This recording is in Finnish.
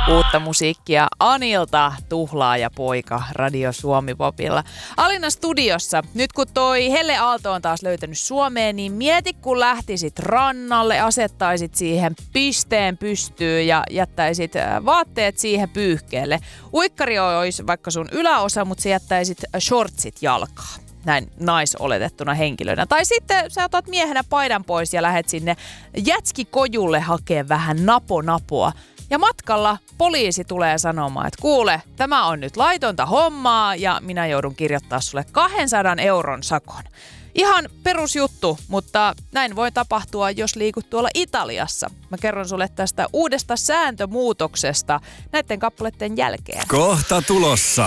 Uutta musiikkia Anilta, Tuhlaaja poika, Radio Suomi Popilla. Alina studiossa. Nyt kun toi Helle Aalto on taas löytänyt Suomeen, niin mieti kun lähtisit rannalle, asettaisit siihen pisteen pystyyn ja jättäisit vaatteet siihen pyyhkeelle. Uikkari olisi vaikka sun yläosa, mutta sä jättäisit shortsit jalkaa. Näin naisoletettuna henkilönä. Tai sitten sä otat miehenä paidan pois ja lähet sinne jätskikojulle hakee vähän naponapoa. Ja matkalla poliisi tulee sanomaan, että kuule, tämä on nyt laitonta hommaa ja minä joudun kirjoittaa sulle 200 euron sakon. Ihan perusjuttu, mutta näin voi tapahtua, jos liikut tuolla Italiassa. Mä kerron sulle tästä uudesta sääntömuutoksesta näiden kappaleiden jälkeen. Kohta tulossa.